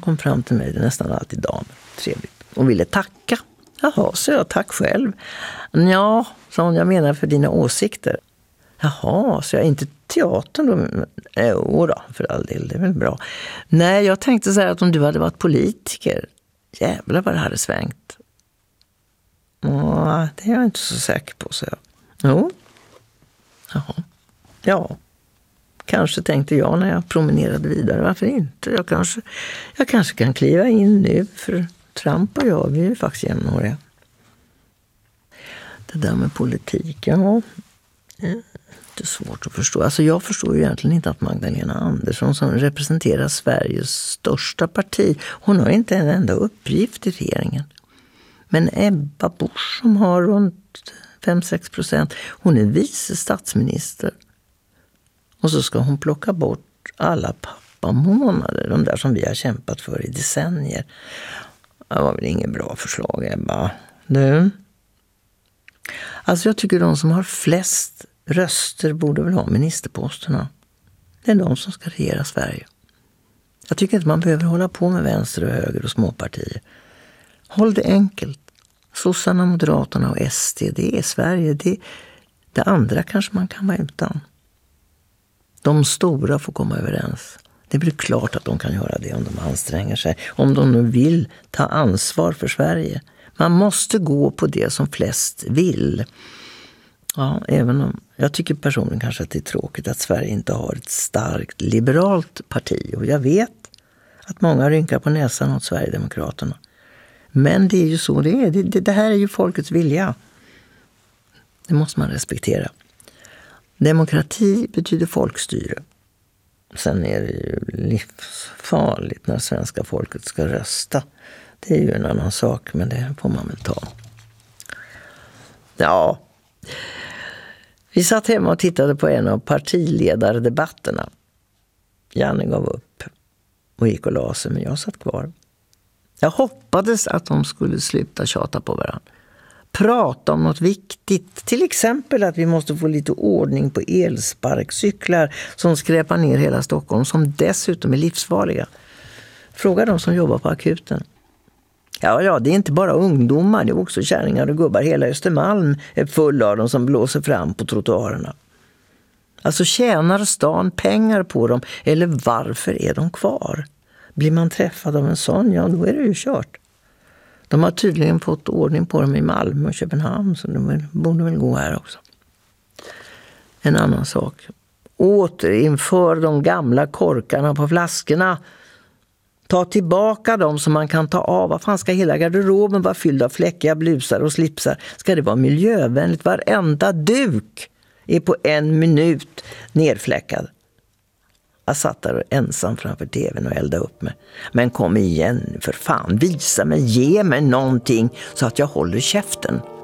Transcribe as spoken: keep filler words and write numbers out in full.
kom fram till mig, det är nästan alltid damer, trevligt, och ville tacka. Jaha, så jag, tack själv. Ja, sa hon, jag menar för dina åsikter. Jaha, så jag inte teatern då? Jo då, för all del, det är väl bra. Nej, jag tänkte så här att om du hade varit politiker, jävlar vad det hade svängt. Ja, det är jag inte så säker på, så jag. Jo. Jaha. Ja. Kanske tänkte jag när jag promenerade vidare. Varför inte? Jag kanske, jag kanske kan kliva in nu, för Trump och jag, vi är ju faktiskt jämnåriga. Det där med politik, ja. Det är svårt att förstå. Alltså jag förstår ju egentligen inte att Magdalena Andersson, som representerar Sveriges största parti, hon har inte en enda uppgift i regeringen. Men Ebba Busch, som har runt fem till sex procent, hon är vice statsminister. Och så ska hon plocka bort alla pappamånader, de där som vi har kämpat för i decennier. Det var väl inget bra förslag, Ebba. Du? Alltså jag tycker de som har flest röster borde väl ha ministerposterna. Det är de som ska regera Sverige. Jag tycker inte man behöver hålla på med vänster och höger och småpartier. Håll det enkelt. Sossarna, Moderaterna och S D, det är Sverige. Det, det andra kanske man kan vara utan. De stora får komma överens. Det blir klart att de kan göra det om de anstränger sig. Om de nu vill ta ansvar för Sverige. Man måste gå på det som flest vill. Ja, även om jag tycker personligen kanske att det är tråkigt att Sverige inte har ett starkt liberalt parti. Och jag vet att många rynkar på näsan åt Sverigedemokraterna. Men det är ju så det är. Det, det, det här är ju folkets vilja. Det måste man respektera. Demokrati betyder folkstyre. Sen är det ju livsfarligt när svenska folket ska rösta. Det är ju en annan sak, men det får man väl ta. Ja, vi satt hemma och tittade på en av partiledardebatterna. Janne gav upp och gick och la sig, men jag satt kvar. Jag hoppades att de skulle sluta tjata på varandra. Prata om något viktigt. Till exempel att vi måste få lite ordning på elsparkcyklar som skräpar ner hela Stockholm, som dessutom är livsfarliga. Fråga de som jobbar på akuten. Ja, ja, det är inte bara ungdomar, det är också kärringar och gubbar. Hela Östermalm är full av dem som blåser fram på trottoarerna. Alltså tjänar stan pengar på dem, eller varför är de kvar? Blir man träffad av en sån, ja då är det ju kört. De har tydligen fått ordning på dem i Malmö och Köpenhamn, så de borde väl gå här också. En annan sak. Återinför de gamla korkarna på flaskorna. Ta tillbaka dem som man kan ta av. Vad fan ska hela garderoben vara fylld av fläckiga blusar och slipsar? Ska det vara miljövänligt? Varenda duk är på en minut nerfläckad. Jag satt där ensam framför tvn och eldade upp mig. Men kom igen för fan, visa mig, ge mig någonting så att jag håller käften.